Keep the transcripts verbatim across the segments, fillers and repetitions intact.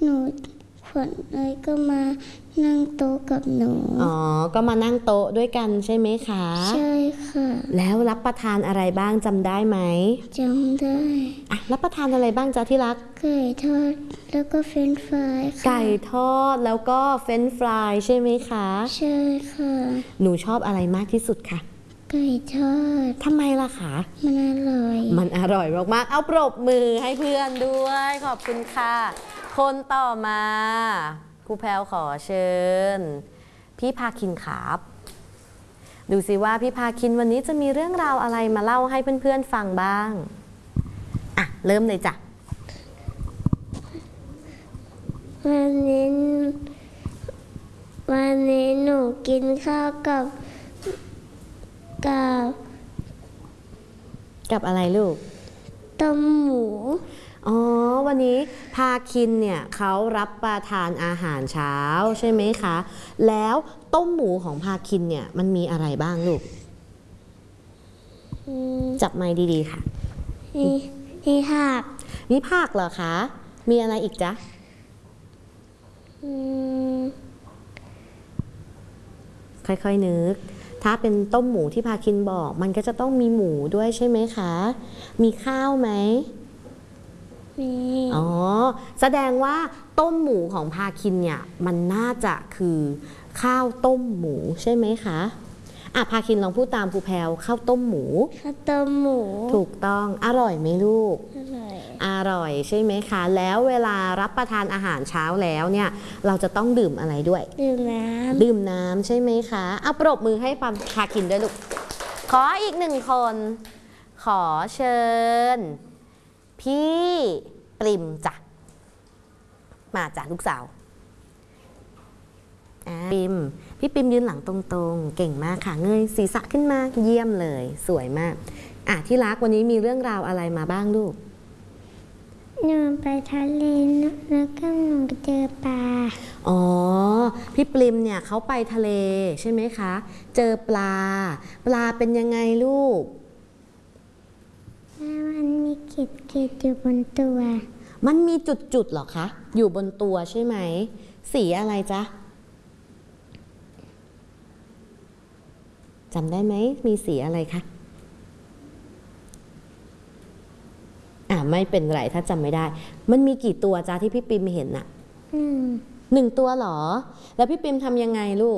หนูฝนเอยก็มานั่งโต๊ะกับหนูอ๋อก็มานั่งโต๊ะด้วยกันใช่ไหมคะใช่ค่ะแล้วรับประทานอะไรบ้างจำได้ไหมจำได้อ่ะรับประทานอะไรบ้างจ๊ะที่รักไก่ทอดแล้วก็เฟรนช์ฟรายค่ะไก่ทอดแล้วก็เฟรนช์ฟรายใช่ไหมคะใช่ค่ะหนูชอบอะไรมากที่สุดคะไก่ทอดทำไมล่ะคะมันอร่อยมันอร่อยมากๆเอาปรบมือให้เพื่อนด้วยขอบคุณค่ะคนต่อมาครูแพรวขอเชิญพี่พาคินครับดูสิว่าพี่พาคินวันนี้จะมีเรื่องราวอะไรมาเล่าให้เพื่อนๆฟังบ้างอ่ะเริ่มเลยจ้ะวันนี้วันนี้หนูกินข้าวกับกับกับอะไรลูกต้มหมูอ๋อวันนี้พาคินเนี่ยเขารับประทานอาหารเช้าใช่ไหมคะแล้วต้มหมูของพาคินเนี่ยมันมีอะไรบ้างลูกจับไม้ดีๆค่ะมีมีผักมีผักเหรอคะมีอะไรอีกจ๊ะค่อยๆนึกถ้าเป็นต้มหมูที่พาคินบอกมันก็จะต้องมีหมูด้วยใช่ไหมคะมีข้าวไหมมีอ๋อแสดงว่าต้มหมูของพาคินเนี่ยมันน่าจะคือข้าวต้มหมูใช่ไหมคะอ่ะพาคินลองพูดตามครูแพรวข้าวต้มหมูข้าวต้มหมูถูกต้องอร่อยไหมลูกอร่อยอร่อยใช่ไหมคะแล้วเวลารับประทานอาหารเช้าแล้วเนี่ยเราจะต้องดื่มอะไรด้วยดื่มน้ำดื่มน้ำใช่ไหมคะเอาปรบมือให้พาคินด้วยลูกขออีกหนึ่งคนขอเชิญพี่ปริมจ้ะมาจ้ะลูกสาวปิมพี่ปิมยืนหลังตรงๆเก่งมากค่ะเงยศีรษะขึ้นมาเยี่ยมเลยสวยมากอ่ะที่รักวันนี้มีเรื่องราวอะไรมาบ้างลูกหนูไปทะเลแล้วก็หนูเจอปลาอ๋อพี่ปริมเนี่ยเขาไปทะเลใช่ไหมคะเจอปลาปลาเป็นยังไงลูกมันมีขีดขีดอยู่บนตัวมันมีจุดๆหรอคะอยู่บนตัวใช่ไหมสีอะไรจ๊ะจำได้ไหมมีสีอะไรคะอ่าไม่เป็นไรถ้าจำไม่ได้มันมีกี่ตัวจ๊ะที่พี่ปิมเห็นน่ะหนึ่งหนึ่งตัวหรอแล้วพี่ปิมทำยังไงลูก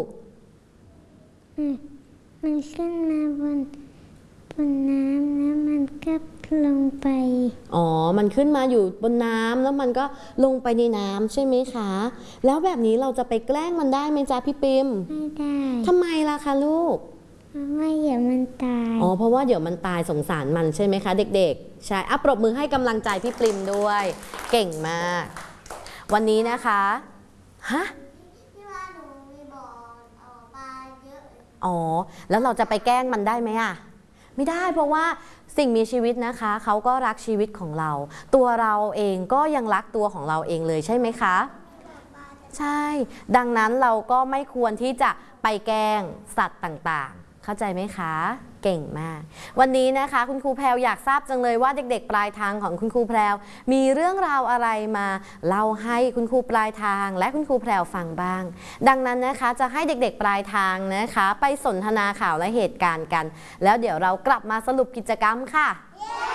มันขึ้นมาบนบนน้ำแล้วมันก็ลงไปอ๋อมันขึ้นมาอยู่บนน้ำแล้วมันก็ลงไปในน้ำใช่ไหมคะแล้วแบบนี้เราจะไปแกล้งมันได้ไหมจ๊ะพี่ปิมไม่ได้ทำไมล่ะคะลูกเพราะว่าเดี๋ยวมันตายอ๋อเพราะว่าเดี๋ยวมันตายสงสารมันใช่ไหมคะเด็กๆใช่อ่ะปรบมือให้กำลังใจพี่ปริมด้วยเก่งมากวันนี้นะคะฮะที่ว่าหนูมีบ่อปลาเยอะอ๋อแล้วเราจะไปแกล้งมันได้ไหมอ่ะไม่ได้เพราะว่าสิ่งมีชีวิตนะคะเขาก็รักชีวิตของเราตัวเราเองก็ยังรักตัวของเราเองเลยใช่ไหมคะใช่ดังนั้นเราก็ไม่ควรที่จะไปแกล้งสัตว์ต่างๆเข้าใจไหมคะเก่งมากวันนี้นะคะคุณครูแพรวอยากทราบจังเลยว่าเด็กๆปลายทางของคุณครูแพรวมีเรื่องราวอะไรมาเล่าให้คุณครูปลายทางและคุณครูแพรวฟังบ้างดังนั้นนะคะจะให้เด็กๆปลายทางนะคะไปสนทนาข่าวและเหตุการณ์กันแล้วเดี๋ยวเรากลับมาสรุปกิจกรรมค่ะ